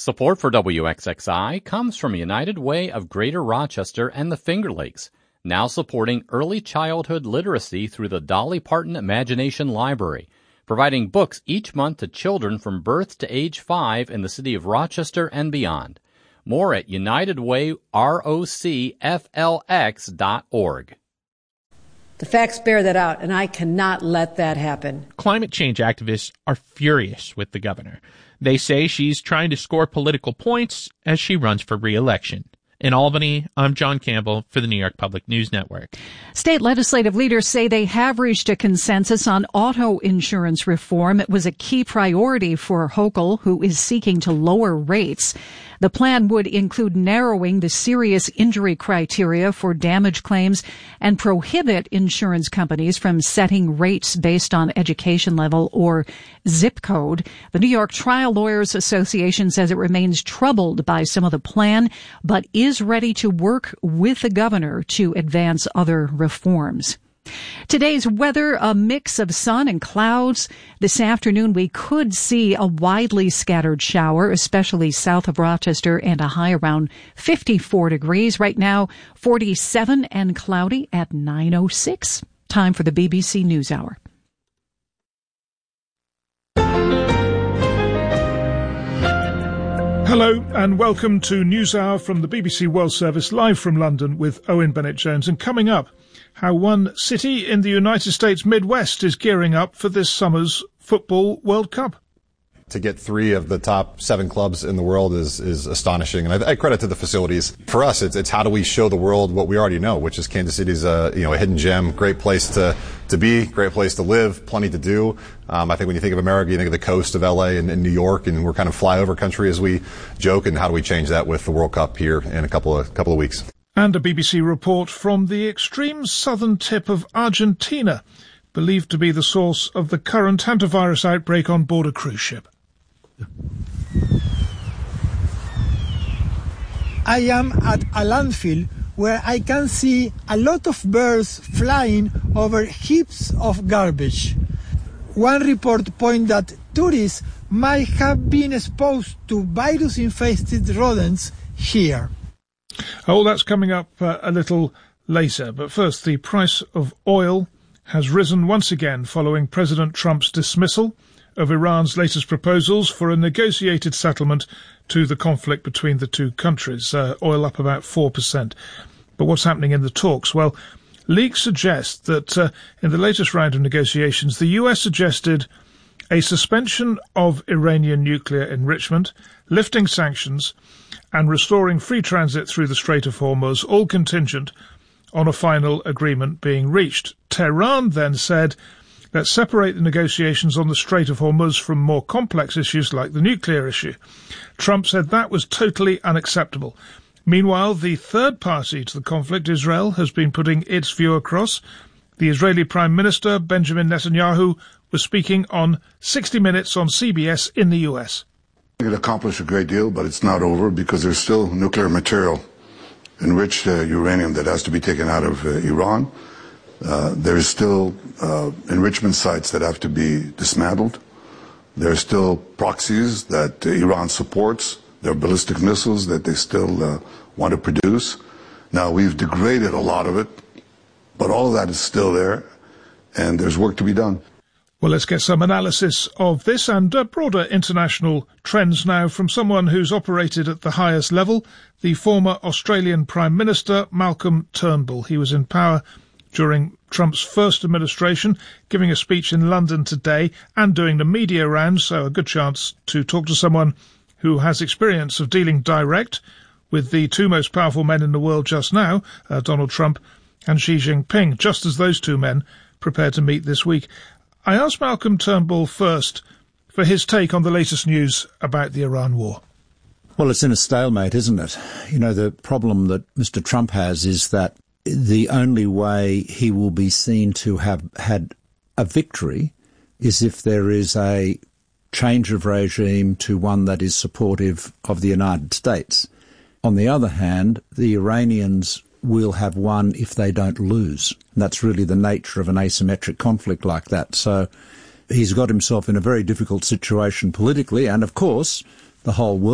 Support for WXXI comes from United Way of Greater Rochester and the Finger Lakes, now supporting early childhood literacy through the Dolly Parton Imagination Library, providing books each month to children from birth to age 5 in the city of Rochester and beyond. More at UnitedWayROCFLX.org. The facts bear that out, and I cannot let that happen. Climate change activists are furious with the governor. They say she's trying to score political points as she runs for re-election. In Albany, I'm John Campbell for the New York Public News Network. State legislative leaders say they have reached a consensus on auto insurance reform. It was a key priority for Hochul, who is seeking to lower rates. The plan would include narrowing the serious injury criteria for damage claims and prohibit insurance companies from setting rates based on education level or zip code. The New York Trial Lawyers Association says it remains troubled by some of the plan, but is ready to work with the governor to advance other reforms. Today's weather, a mix of sun and clouds. This afternoon, we could see a widely scattered shower, especially south of Rochester, and a high around 54 degrees. Right now, 47 and cloudy at 9:06. Time for the BBC NewsHour. Hello and welcome to NewsHour from the BBC World Service, live from London with Owen Bennett-Jones. And coming up, how one city in the United States Midwest is gearing up for this summer's Football World Cup. To get 3 of the top 7 clubs in the world is astonishing, and I credit to the facilities. For us, it's how do we show the world what we already know, which is Kansas City's a hidden gem, great place to be, great place to live, plenty to do. I think when you think of America, you think of the coast of LA and New York, and we're kind of flyover country as we joke. And how do we change that with the World Cup here in a couple of weeks? And a BBC report from the extreme southern tip of Argentina, believed to be the source of the current hantavirus outbreak on board a cruise ship. I am at a landfill where I can see a lot of birds flying over heaps of garbage. One report points that tourists might have been exposed to virus-infested rodents here. Oh, that's coming up a little later. But first, the price of oil has risen once again following President Trump's dismissal of Iran's latest proposals for a negotiated settlement to the conflict between the two countries. Oil up about 4%. But what's happening in the talks? Well, leaks suggest that in the latest round of negotiations, the US suggested a suspension of Iranian nuclear enrichment, lifting sanctions, and restoring free transit through the Strait of Hormuz, all contingent on a final agreement being reached. Tehran then said, let's separate the negotiations on the Strait of Hormuz from more complex issues like the nuclear issue. Trump said that was totally unacceptable. Meanwhile, the third party to the conflict, Israel, has been putting its view across. The Israeli Prime Minister, Benjamin Netanyahu, was speaking on 60 Minutes on CBS in the US. It accomplished a great deal, but it's not over because there's still nuclear material, enriched uranium, that has to be taken out of Iran. There is still enrichment sites that have to be dismantled. There are still proxies that Iran supports. There are ballistic missiles that they still want to produce. Now, we've degraded a lot of it, but all of that is still there, and there's work to be done. Well, let's get some analysis of this and broader international trends now from someone who's operated at the highest level, the former Australian Prime Minister, Malcolm Turnbull. He was in power during Trump's first administration, giving a speech in London today and doing the media rounds, so a good chance to talk to someone who has experience of dealing direct with the two most powerful men in the world just now, Donald Trump and Xi Jinping, just as those two men prepare to meet this week. I asked Malcolm Turnbull first for his take on the latest news about the Iran war. Well, it's in a stalemate, isn't it? You know, the problem that Mr. Trump has is that the only way he will be seen to have had a victory is if there is a change of regime to one that is supportive of the United States. On the other hand, the Iranians will have won if they don't lose. And that's really the nature of an asymmetric conflict like that. So he's got himself in a very difficult situation politically, and of course, the whole world